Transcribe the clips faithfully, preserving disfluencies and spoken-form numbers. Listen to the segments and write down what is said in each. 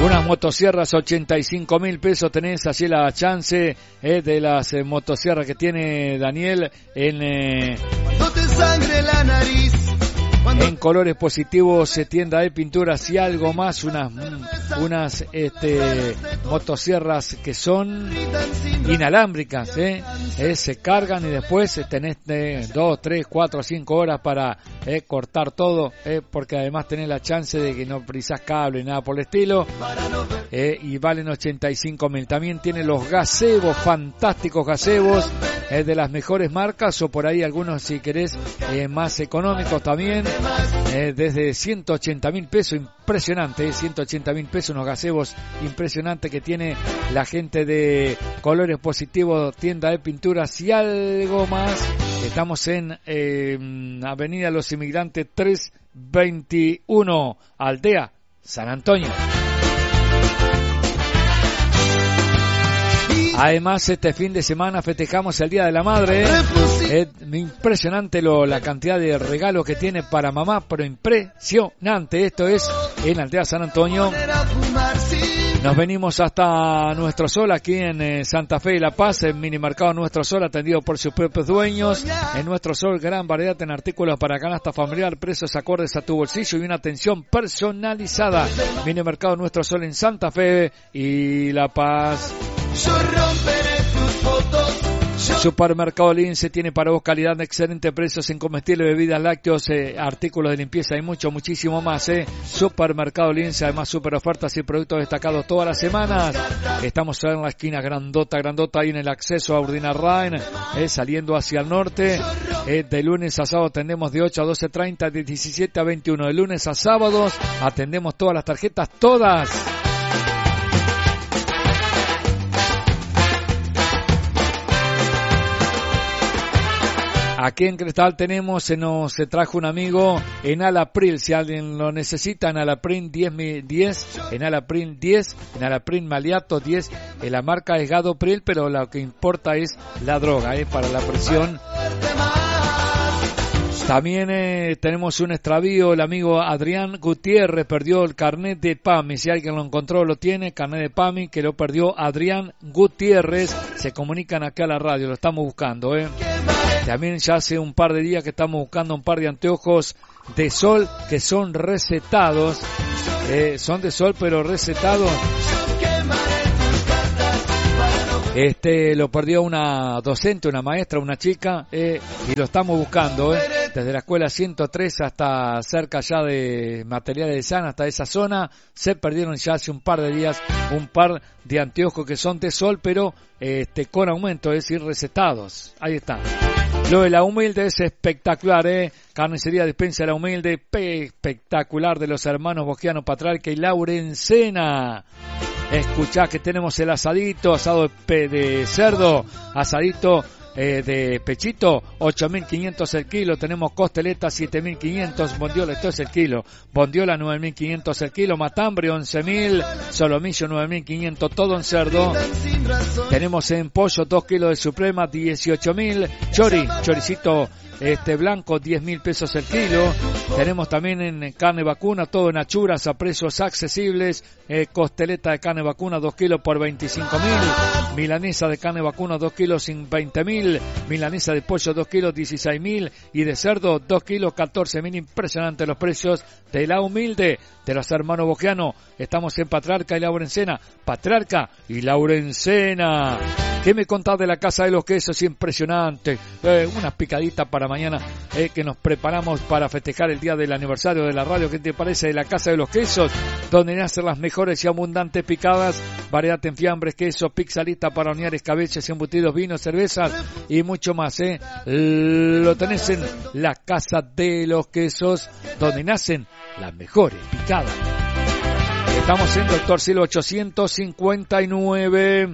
Unas motosierras ochenta y cinco mil pesos, tenés allí la chance eh, de las eh, motosierras que tiene Daniel en, eh, no te sangre la nariz. En Colores Positivos, tienda de pinturas y algo más, unas unas este motosierras que son inalámbricas, ¿eh? Eh, se cargan y después tenés eh, dos, tres, cuatro, cinco horas para eh, cortar todo, eh, porque además tenés la chance de que no precisás cable ni nada por el estilo, eh, y valen ochenta y cinco mil. También tiene los gazebos, fantásticos gazebos, eh, de las mejores marcas, o por ahí algunos si querés eh, más económicos también. Eh, desde ciento ochenta mil pesos, impresionante, eh, ciento ochenta mil pesos, unos gazebos impresionantes que tiene la gente de Colores Positivos, tienda de pinturas y algo más. Estamos en eh, Avenida Los Inmigrantes trescientos veintiuno, Aldea San Antonio. Además, este fin de semana festejamos el Día de la Madre. Es impresionante lo, la cantidad de regalos que tiene para mamá, pero impresionante. Esto es en Aldea San Antonio. Nos venimos hasta Nuestro Sol, aquí en eh, Santa Fe y La Paz, en Minimercado Nuestro Sol, atendido por sus propios dueños. En Nuestro Sol, gran variedad en artículos para canasta familiar, precios acordes a tu bolsillo y una atención personalizada. Minimercado Nuestro Sol en Santa Fe y La Paz. Yo romperé tus fotos. Supermercado Lince tiene para vos calidad de excelentes precios en comestibles, bebidas, lácteos, eh, artículos de limpieza y mucho, muchísimo más. Eh. Supermercado Lince, además super ofertas y productos destacados todas las semanas. Estamos en la esquina grandota, grandota, ahí en el acceso a Urdinarrain, eh, saliendo hacia el norte. Eh, de lunes a sábado atendemos de ocho a doce treinta, de diecisiete a veintiuno. De lunes a sábados atendemos todas las tarjetas, todas. Aquí en Cristal tenemos, se nos se trajo un amigo en Alapril, si alguien lo necesita, en Alapril diez, en Alapril diez, en Alapril Maliato diez, en la marca es Gadopril, pero lo que importa es la droga, eh, para la presión. También eh, tenemos un extravío, el amigo Adrián Gutiérrez perdió el carnet de PAMI, si alguien lo encontró lo tiene, carnet de PAMI que lo perdió Adrián Gutiérrez, se comunican acá a la radio, lo estamos buscando, eh. También ya hace un par de días que estamos buscando un par de anteojos de sol que son recetados, eh, son de sol pero recetados. Este lo perdió una docente, una maestra, una chica, eh, y lo estamos buscando, eh, desde la escuela ciento tres hasta cerca ya de Materiales de San, hasta esa zona, se perdieron ya hace un par de días un par de anteojos que son de sol, pero este con aumento, es decir, recetados. Ahí está. Lo de La Humilde es espectacular, eh. Carnicería Despensa de La Humilde, espectacular, de los hermanos Bogiano Patrarca y Laurencena. Escuchá que tenemos el asadito, asado de, de cerdo, asadito eh, de pechito, ocho mil quinientos el kilo. Tenemos costeleta, siete mil quinientos. Bondiola, esto es el kilo. Bondiola, nueve mil quinientos el kilo. Matambre, once mil. Solomillo, nueve mil quinientos, todo en cerdo. Tenemos en pollo, dos kilos de Suprema, dieciocho mil. Chori, choricito este blanco, diez mil pesos el kilo. Tenemos también en carne vacuna, todo en achuras a precios accesibles. Eh, costeleta de carne vacuna, dos kilos por veinticinco mil. Milanesa de carne vacuna, dos kilos sin veinte mil. Milanesa de pollo, dos kilos, dieciséis mil. Y de cerdo, dos kilos, catorce mil. Impresionante los precios de La Humilde, de los hermanos Bogiano. Estamos en Patriarca y Laurencena. Patriarca y Laurencena. ¿Qué me contás de la Casa de los Quesos? Impresionante. Eh, unas picaditas para mañana eh, que nos preparamos para festejar el día del aniversario de la radio. ¿Qué te parece de la Casa de los Quesos? Donde nacen las mejores y abundantes picadas. Variedad en fiambres, queso, pizza lista para hornear, escabeches, embutidos, vinos, cervezas y mucho más. Eh. Lo tenés en la Casa de los Quesos, donde nacen las mejores picadas. Estamos en Doctor Silva ochocientos cincuenta y nueve.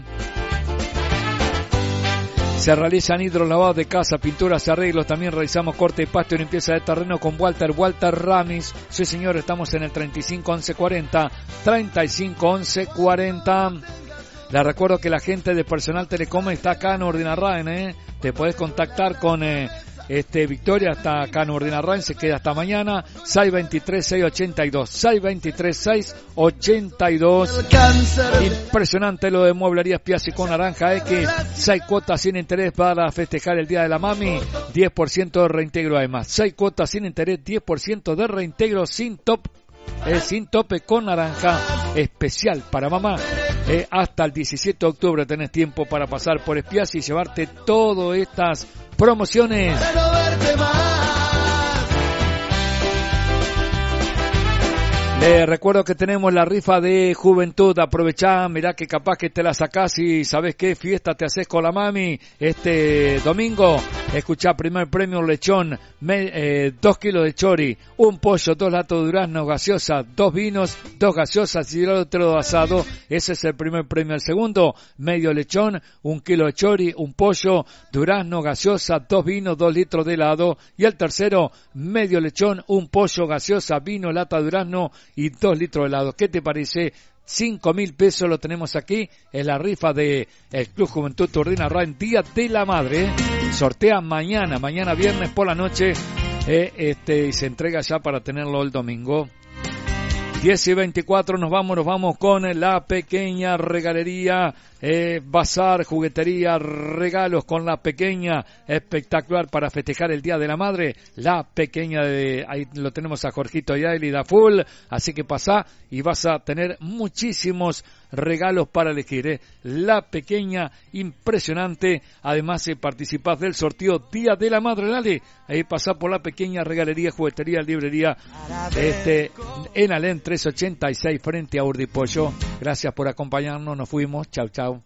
Se realizan hidrolavados de casa, pinturas, arreglos. También realizamos corte de pasto y limpieza de terreno con Walter, Walter Ramis. Sí, señor, estamos en el treinta y cinco once cuarenta. treinta y cinco once cuarenta. Les recuerdo que la gente de Personal Telecom está acá en Urdinarrain, ¿eh? Te podés contactar con eh, este, Victoria está acá en Urdinarrain, se queda hasta mañana. seis veintitrés, seis ochenta y dos, seis veintitrés, seis ochenta y dos. Impresionante lo de Mueblerías Piazzi con Naranja X, seis cuotas sin interés para festejar el Día de la Mami, diez por ciento de reintegro además, seis cuotas sin interés, diez por ciento de reintegro sin top. Eh, sin tope con Naranja, especial para mamá. Eh, hasta el diecisiete de octubre tenés tiempo para pasar por Piazzi y llevarte todas estas promociones. Les recuerdo que tenemos la rifa de Juventud. Aprovechá, mirá que capaz que te la sacás y sabés qué fiesta te haces con la mami este domingo. Escuchá, primer premio lechón, me, eh, dos kilos de chori, un pollo, dos latos de durazno, gaseosa, dos vinos, dos gaseosas y otro asado. Ese es el primer premio. El segundo, medio lechón, un kilo de chori, un pollo, durazno, gaseosa, dos vinos, dos litros de helado. Y el tercero, medio lechón, un pollo, gaseosa, vino, lata de durazno y dos litros de helado. ¿Qué te parece? Cinco mil pesos lo tenemos aquí en la rifa de el Club Juventud Urdinarrain, Día de la Madre. Sortea mañana, mañana viernes por la noche, eh, este, y se entrega ya para tenerlo el domingo. diez y veinticuatro, nos vamos, nos vamos con la pequeña regalería, eh, bazar, juguetería, regalos con la pequeña, espectacular para festejar el Día de la Madre. La pequeña, de ahí lo tenemos a Jorgito y a Elida Full, así que pasá y vas a tener muchísimos regalos para elegir, ¿eh? La pequeña, impresionante. Además, eh, participás del sorteo Día de la Madre. Dale, ahí pasá por la pequeña regalería, juguetería, librería, este, en Alén trescientos ochenta y seis frente a Urdipollo. Gracias por acompañarnos, nos fuimos, chau chau.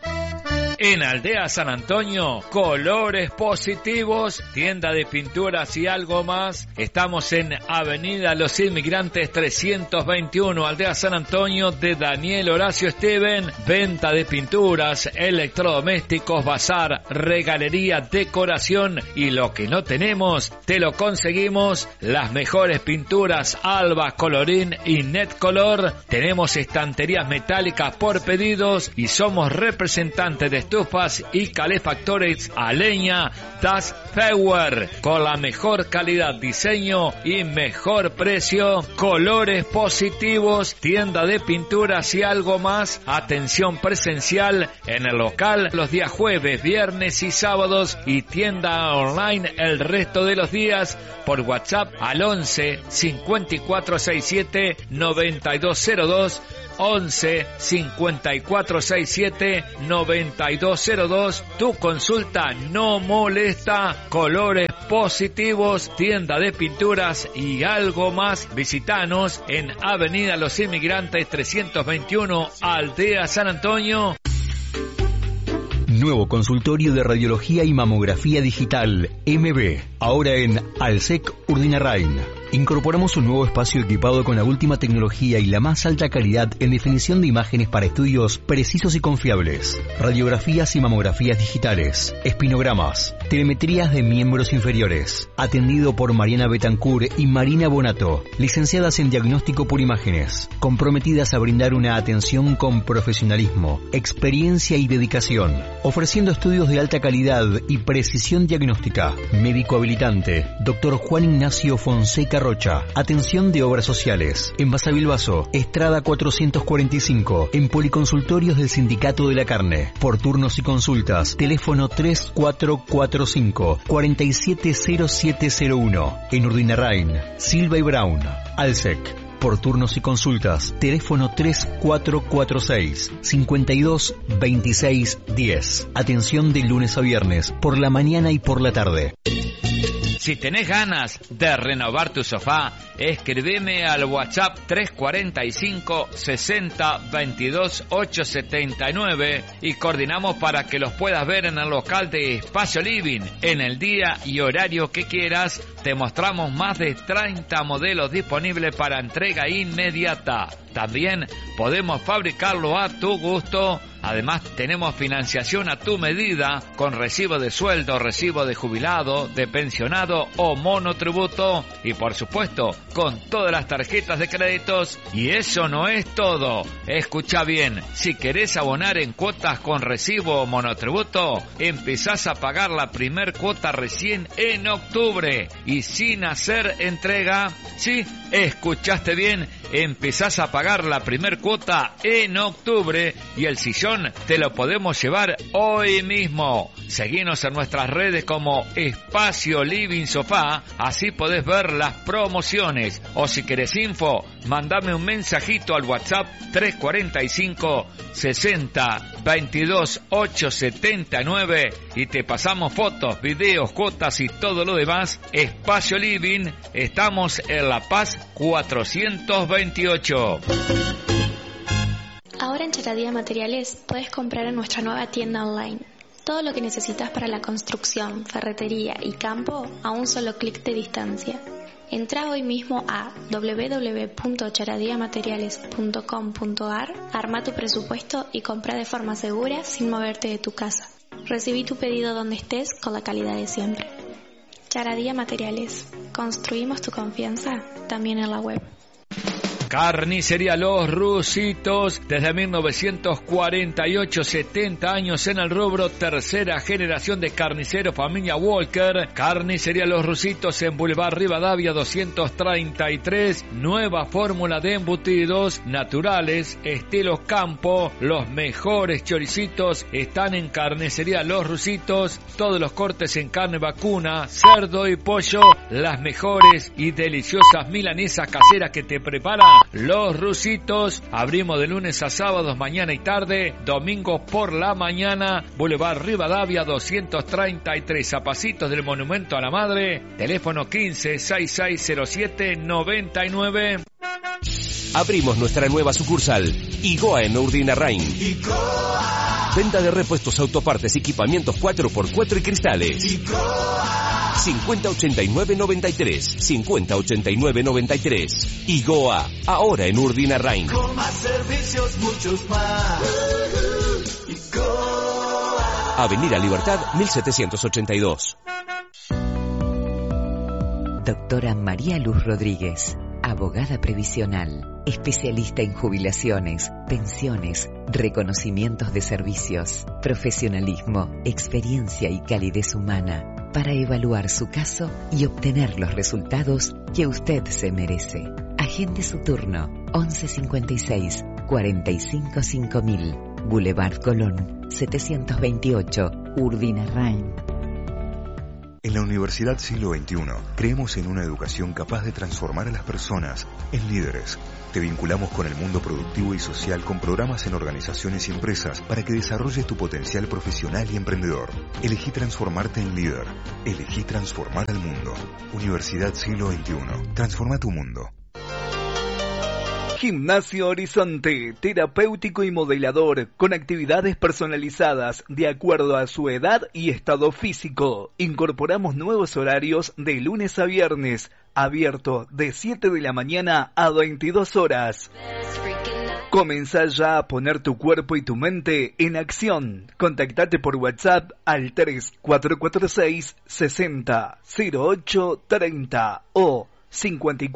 En Aldea San Antonio, colores positivos, tienda de pinturas y algo más. Estamos en Avenida Los Inmigrantes trescientos veintiuno, Aldea San Antonio, de Daniel Horacio Steven. Venta de pinturas, electrodomésticos, bazar, regalería, decoración y lo que no tenemos, te lo conseguimos. Las mejores pinturas Alba, Colorín y Netcolor. Tenemos estanterías metálicas por pedidos y somos representantes de estufas y calefactores a leña Das Power, con la mejor calidad, diseño y mejor precio. Colores positivos, tienda de pinturas y algo más. Atención presencial en el local los días jueves, viernes y sábados, y tienda online el resto de los días por WhatsApp al once cincuenta y cuatro sesenta y siete noventa y dos cero dos. once cincuenta y cuatro sesenta y siete noventa y dos cero dos. Tu consulta no molesta. Colores positivos, tienda de pinturas y algo más. Visítanos en Avenida Los Inmigrantes trescientos veintiuno, Aldea San Antonio. Nuevo consultorio de radiología y mamografía digital, M B, ahora en Alsec Urdinarrain. Incorporamos un nuevo espacio equipado con la última tecnología y la más alta calidad en definición de imágenes para estudios precisos y confiables. Radiografías y mamografías digitales, espinogramas, telemetrías de miembros inferiores. Atendido por Mariana Betancourt y Marina Bonato, licenciadas en diagnóstico por imágenes, comprometidas a brindar una atención con profesionalismo, experiencia y dedicación, ofreciendo estudios de alta calidad y precisión diagnóstica. Médico habilitante, doctor Juan Ignacio Fonseca Rocha. Atención de obras sociales. En Basavilbaso, Estrada cuatrocientos cuarenta y cinco. En Policonsultorios del Sindicato de la Carne. Por turnos y consultas, teléfono tres cuatro cuatro cinco, cuatro siete cero siete cero uno. En Urdinarrain, Silva y Brown, Alsec. Por turnos y consultas, teléfono tres cuatro cuatro seis, cinco dos dos seis uno cero. Atención de lunes a viernes, por la mañana y por la tarde. Si tenés ganas de renovar tu sofá, escribime al WhatsApp tres cuatro cinco, sesenta, veintidós, ochocientos setenta y nueve y coordinamos para que los puedas ver en el local de Espacio Living. En el día y horario que quieras, te mostramos más de treinta modelos disponibles para entrega inmediata. También podemos fabricarlo a tu gusto Además, tenemos financiación a tu medida con recibo de sueldo, recibo de jubilado, de pensionado o monotributo y, por supuesto, con todas las tarjetas de créditos. Y eso no es todo. Escucha bien, si querés abonar en cuotas con recibo o monotributo, empezás a pagar la primer cuota recién en octubre y sin hacer entrega. Sí, escuchaste bien, empezás a pagar la primer cuota en octubre y el sillón te lo podemos llevar hoy mismo. Seguinos en nuestras redes como Espacio Living Sofá, así podés ver las promociones. O si querés info, mandame un mensajito al WhatsApp tres cuarenta y cinco, sesenta, veintidós, ochocientos setenta y nueve y te pasamos fotos, videos, cuotas y todo lo demás. Espacio Living, estamos en La Paz cuatrocientos veintiocho. Ahora en Charadía Materiales puedes comprar en nuestra nueva tienda online. Todo lo que necesitas para la construcción, ferretería y campo a un solo clic de distancia. Entra hoy mismo a doble u doble u doble u punto charadía materiales punto com punto a r, arma tu presupuesto y compra de forma segura sin moverte de tu casa. Recibí tu pedido donde estés con la calidad de siempre. Charadía Materiales. Construimos tu confianza también en la web. Carnicería Los Rusitos, desde mil novecientos cuarenta y ocho, setenta años en el rubro, tercera generación de carniceros, familia Walker. Carnicería Los Rusitos en Boulevard Rivadavia doscientos treinta y tres, nueva fórmula de embutidos naturales, estilo campo. Los mejores choricitos están en Carnicería Los Rusitos, todos los cortes en carne vacuna, cerdo y pollo, las mejores y deliciosas milanesas caseras que te prepara Los Rusitos. Abrimos de lunes a sábados, mañana y tarde, domingo por la mañana. Boulevard Rivadavia doscientos treinta y tres, a pasitos del Monumento a la Madre. Teléfono quince, sesenta y seis cero siete, noventa y nueve. Abrimos nuestra nueva sucursal, Igoa en Urdinarrain. Venta de repuestos, autopartes, equipamientos cuatro por cuatro y cristales. cincuenta ochenta y nueve noventa y tres, cincuenta ochenta y nueve noventa y tres. Igoa, ahora en Urdinarrain. Con más servicios, muchos más. Igoa. Avenida Libertad mil setecientos ochenta y dos. Doctora María Luz Rodríguez, abogada previsional, especialista en jubilaciones, pensiones, reconocimientos de servicios, profesionalismo, experiencia y calidez humana, para evaluar su caso y obtener los resultados que usted se merece. Agende su turno once cincuenta y seis, cuarenta y cinco cinco mil, Boulevard Colón setecientos veintiocho, Urdinarrain. En la Universidad Siglo veintiuno creemos en una educación capaz de transformar a las personas en líderes. Te vinculamos con el mundo productivo y social con programas en organizaciones y empresas para que desarrolles tu potencial profesional y emprendedor. Elegí transformarte en líder. Elegí transformar al mundo. Universidad Siglo veintiuno. Transforma tu mundo. Gimnasio Horizonte, terapéutico y modelador, con actividades personalizadas de acuerdo a su edad y estado físico. Incorporamos nuevos horarios de lunes a viernes, abierto de siete de la mañana a veintidós horas. Comenzá ya a poner tu cuerpo y tu mente en acción. Contactate por WhatsApp al tres cuatro cuatro seis, sesenta, cero ocho treinta o cincuenta y cuatro